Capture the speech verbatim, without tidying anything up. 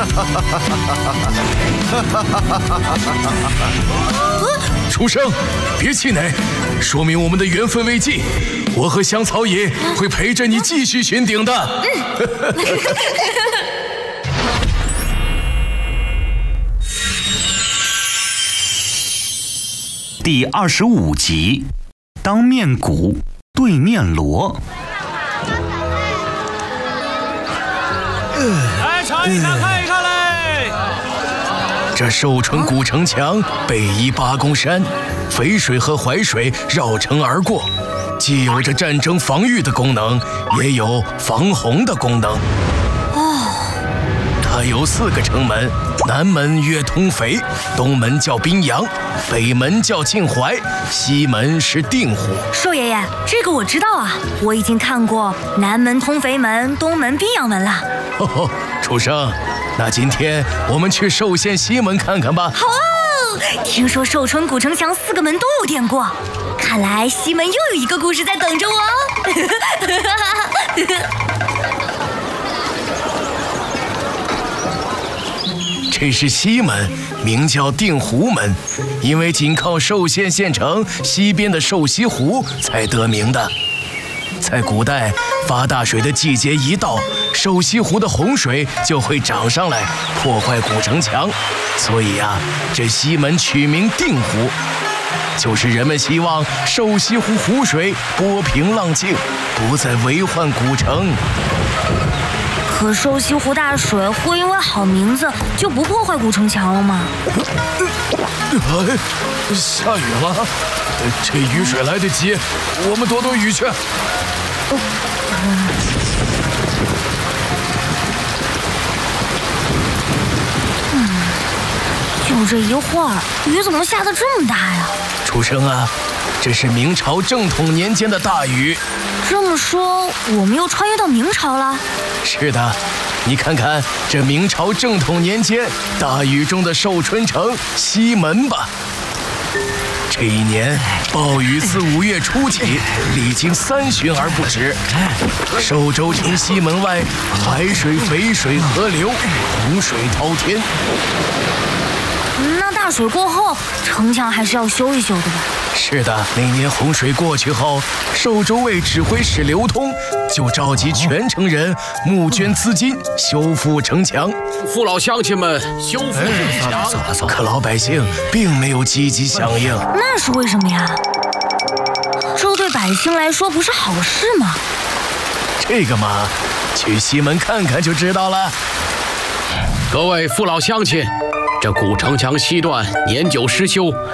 书生，别气馁，说明我们的缘分未尽。我和香草爷会陪着你继续寻顶的。 第二十五集，当面鼓，对面锣。 来，尝一尝，看一看嘞！ 这寿春古城墙北依八公山，淝水和淮水绕城而过，既有着战争防御的功能，也有防洪的功能。它有四个城门，南门曰通淝，东门叫宾阳，北门叫晋淮，西门是定湖。 寿爷爷，这个我知道啊，我已经看过南门通淝门，东门宾阳门了。 哦吼，书生，那今天我们去寿县西门看看吧。 好哦，听说寿春古城墙四个门都有电过，看来西门又有一个故事在等着我哦。 这是西门，名叫定湖门，因为紧靠寿县县城西边的寿西湖才得名的。在古代，发大水的季节一到，寿西湖的洪水就会涨上来，破坏古城墙，所以啊，这西门取名定湖，就是人们希望寿西湖湖水波平浪静，不再为患古城。 可寿西湖大水会因为好名字就不破坏古城墙了吗？ 哎，下雨了，这雨水来得急，我们躲躲雨去。 嗯，就这一会儿，雨怎么下得这么大呀？ 书生啊，这是明朝正统年间的大雨。 这么说，我们又穿越到明朝了？ 是的，你看看这明朝正统年间大雨中的寿春城西门吧。这一年暴雨自五月初起，历经三旬而不止。寿州城西门外，淮水、淝水合流，洪水滔天。 那大水过后，城墙还是要修一修的吧？ 是的，那年洪水过去后，寿州卫指挥使刘通就召集全城人募捐资金修复城墙。 父老乡亲们，修复城墙。 哎，可老百姓并没有积极响应。 那是为什么呀？这对百姓来说不是好事吗？ 这个嘛，去西门看看就知道了。 各位父老乡亲，这古城墙西段年久失修，